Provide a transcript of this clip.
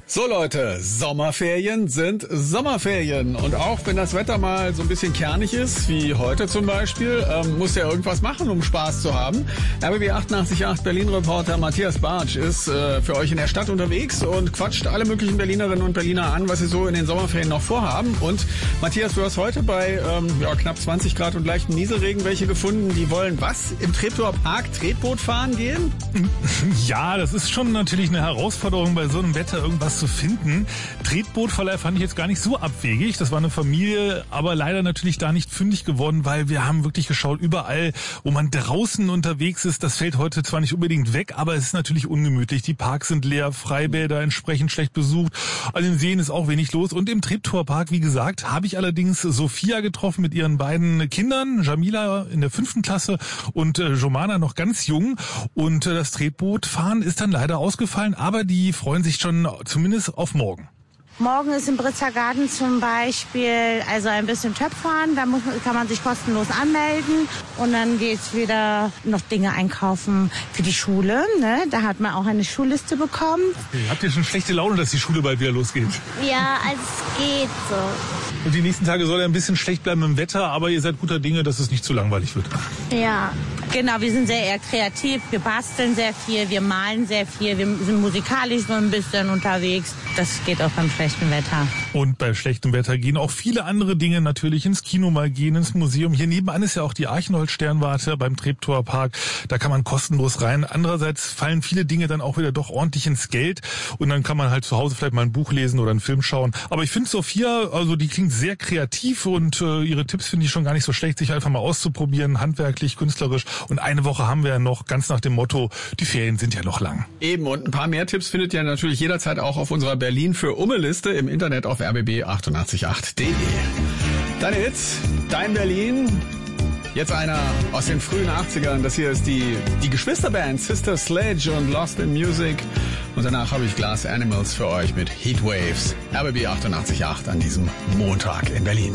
So Leute, Sommerferien sind Sommerferien. Und auch wenn das Wetter mal so ein bisschen kernig ist, wie heute zum Beispiel, muss ja irgendwas machen, um Spaß zu haben. RBB 88.8 Berlin-Reporter Matthias Bartsch ist für euch in der Stadt unterwegs und quatscht alle möglichen Berlinerinnen und Berliner an, was sie so in den Sommerferien noch vorhaben. Und Matthias, du hast heute bei knapp 20 Grad und leichtem Nieselregen welche gefunden, die wollen was? Im Treptower Park Tretboot fahren gehen? Ja, das ist schon natürlich eine Herausforderung, bei so einem Wetter irgendwas zu finden. Tretbootverleih fand ich jetzt gar nicht so abwegig. Das war eine Familie, aber leider natürlich da nicht fündig geworden, weil wir haben wirklich geschaut, überall, wo man draußen unterwegs ist, das fällt heute zwar nicht unbedingt weg, aber es ist natürlich ungemütlich. Die Parks sind leer, Freibäder entsprechend schlecht besucht, an den Seen ist auch wenig los. Und im Treptower Park, wie gesagt, habe ich allerdings Sophia getroffen mit ihren beiden Kindern, Jamila in der 5. Klasse und Jomana noch ganz jung. Und das Tretbootfahren ist dann leider ausgefallen, aber die freuen sich schon zumindest auf morgen. Morgen ist im Britzer Garten zum Beispiel ein bisschen Töpfern. Da kann man sich kostenlos anmelden. Und dann geht's wieder noch Dinge einkaufen für die Schule. Ne? Da hat man auch eine Schulliste bekommen. Okay. Habt ihr schon schlechte Laune, dass die Schule bald wieder losgeht? Ja, also es geht so. Und die nächsten Tage soll ja ein bisschen schlecht bleiben im Wetter, aber ihr seid guter Dinge, dass es nicht zu langweilig wird. Ja. Genau, wir sind eher kreativ. Wir basteln sehr viel, wir malen sehr viel. Wir sind musikalisch so ein bisschen unterwegs. Das geht auch beim schlechten Wetter. Und bei schlechtem Wetter gehen auch viele andere Dinge natürlich ins Kino mal gehen, ins Museum. Hier nebenan ist ja auch die Archenholz-Sternwarte beim Treptower Park. Da kann man kostenlos rein. Andererseits fallen viele Dinge dann auch wieder doch ordentlich ins Geld. Und dann kann man halt zu Hause vielleicht mal ein Buch lesen oder einen Film schauen. Aber ich finde Sophia, also die klingt sehr kreativ und ihre Tipps finde ich schon gar nicht so schlecht, sich einfach mal auszuprobieren, handwerklich, künstlerisch. Und eine Woche haben wir ja noch, ganz nach dem Motto, die Ferien sind ja noch lang. Eben, und ein paar mehr Tipps findet ihr natürlich jederzeit auch auf unserer Berlin für Umme-Liste im Internet auf rbb888.de. Deine Hits, dein Berlin. Jetzt einer aus den frühen 80ern. Das hier ist die Geschwisterband Sister Sledge und Lost in Music. Und danach habe ich Glass Animals für euch mit Heatwaves. RBB 88.8 an diesem Montag in Berlin.